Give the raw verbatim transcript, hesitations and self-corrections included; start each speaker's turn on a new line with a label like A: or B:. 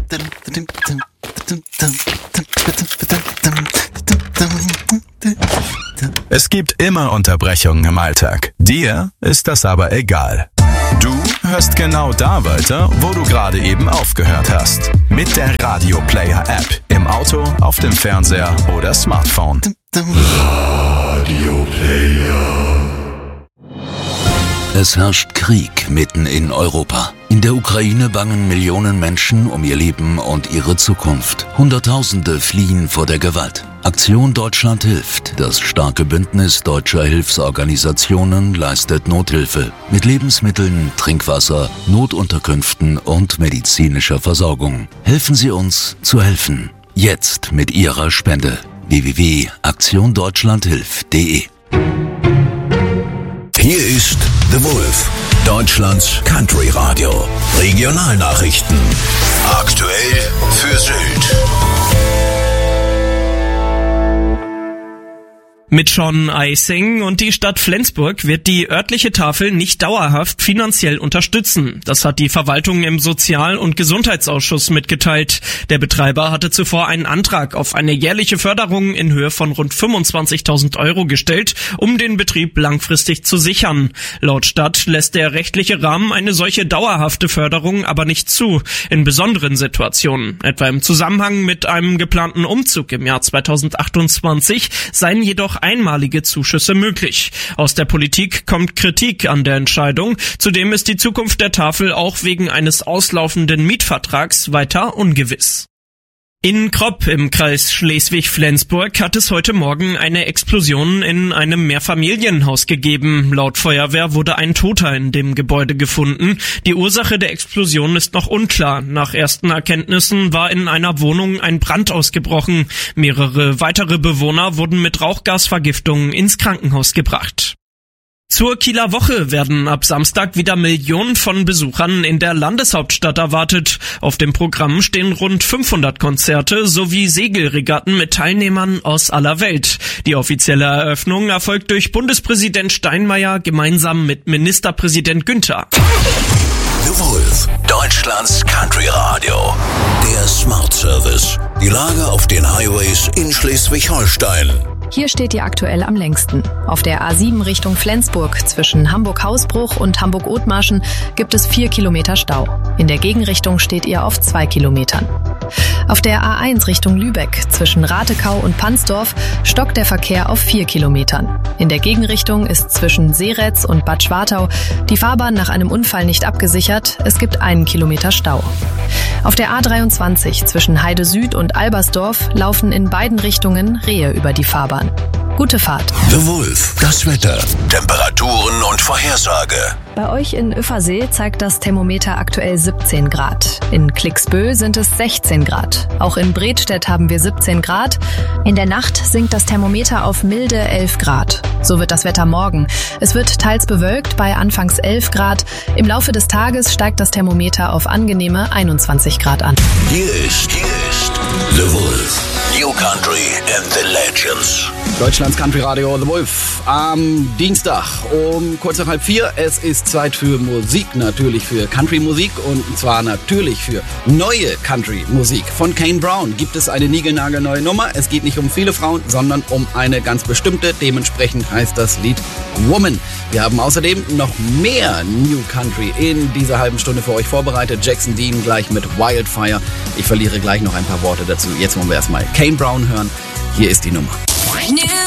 A: Es gibt immer Unterbrechungen im Alltag. Dir ist das aber egal. Du hörst genau da weiter, wo du gerade eben aufgehört hast. Mit der Radio Player App. Im Auto, auf dem Fernseher oder Smartphone.
B: Radio Player.
C: Es herrscht Krieg mitten in Europa. In der Ukraine bangen Millionen Menschen um ihr Leben und ihre Zukunft. Hunderttausende fliehen vor der Gewalt. Aktion Deutschland hilft. Das starke Bündnis deutscher Hilfsorganisationen leistet Nothilfe mit Lebensmitteln, Trinkwasser, Notunterkünften und medizinischer Versorgung. Helfen Sie uns zu helfen. Jetzt mit Ihrer Spende. w w w punkt aktion deutschland hilft punkt de.
B: Hier ist The Wolf, Deutschlands Country Radio. Regionalnachrichten. Aktuell für Sylt.
D: Mit Sean Eising und die Stadt Flensburg wird die örtliche Tafel nicht dauerhaft finanziell unterstützen. Das hat die Verwaltung im Sozial- und Gesundheitsausschuss mitgeteilt. Der Betreiber hatte zuvor einen Antrag auf eine jährliche Förderung in Höhe von rund fünfundzwanzigtausend Euro gestellt, um den Betrieb langfristig zu sichern. Laut Stadt lässt der rechtliche Rahmen eine solche dauerhafte Förderung aber nicht zu. In besonderen Situationen, etwa im Zusammenhang mit einem geplanten Umzug im Jahr zweitausendachtundzwanzig, seien jedoch einmalige Zuschüsse möglich. Aus der Politik kommt Kritik an der Entscheidung. Zudem ist die Zukunft der Tafel auch wegen eines auslaufenden Mietvertrags weiter ungewiss. In Kropp im Kreis Schleswig-Flensburg hat es heute Morgen eine Explosion in einem Mehrfamilienhaus gegeben. Laut Feuerwehr wurde ein Toter in dem Gebäude gefunden. Die Ursache der Explosion ist noch unklar. Nach ersten Erkenntnissen war in einer Wohnung ein Brand ausgebrochen. Mehrere weitere Bewohner wurden mit Rauchgasvergiftung ins Krankenhaus gebracht. Zur Kieler Woche werden ab Samstag wieder Millionen von Besuchern in der Landeshauptstadt erwartet. Auf dem Programm stehen rund fünfhundert Konzerte sowie Segelregatten mit Teilnehmern aus aller Welt. Die offizielle Eröffnung erfolgt durch Bundespräsident Steinmeier gemeinsam mit Ministerpräsident Günther.
B: The Wolf, Deutschlands Country Radio. Der Smart Service. Die Lage auf den Highways in Schleswig-Holstein.
E: Hier steht ihr aktuell am längsten. Auf der A sieben Richtung Flensburg zwischen Hamburg-Hausbruch und Hamburg-Othmarschen gibt es vier Kilometer Stau. In der Gegenrichtung steht ihr auf zwei Kilometern. Auf der A eins Richtung Lübeck zwischen Ratekau und Pansdorf stockt der Verkehr auf vier Kilometern. In der Gegenrichtung ist zwischen Seretz und Bad Schwartau die Fahrbahn nach einem Unfall nicht abgesichert. Es gibt einen Kilometer Stau. Auf der A dreiundzwanzig zwischen Heide Süd und Albersdorf laufen in beiden Richtungen Rehe über die Fahrbahn. Gute Fahrt.
B: The Wolf, das Wetter, Temperaturen und Vorhersage.
E: Bei euch in Üffersee zeigt das Thermometer aktuell siebzehn Grad. In Klicksbö sind es sechzehn Grad. Auch in Bredstedt haben wir siebzehn Grad. In der Nacht sinkt das Thermometer auf milde elf Grad. So wird das Wetter morgen. Es wird teils bewölkt bei anfangs elf Grad. Im Laufe des Tages steigt das Thermometer auf angenehme einundzwanzig Grad an.
B: Hier ist, hier ist The Wolf. New Country and the Legends.
F: Deutschlands Country Radio The Wolf am Dienstag um kurz nach halb vier. Es ist Zeit für Musik, natürlich für Country-Musik und zwar natürlich für neue Country-Musik. Von Kane Brown gibt es eine niegelnagelneue Nummer. Es geht nicht um viele Frauen, sondern um eine ganz bestimmte. Dementsprechend heißt das Lied Woman. Wir haben außerdem noch mehr New Country in dieser halben Stunde für euch vorbereitet. Jackson Dean gleich mit Wildfire. Ich verliere gleich noch ein paar Worte dazu. Jetzt wollen wir erstmal Kane Brown hören. Hier ist die Nummer.
G: New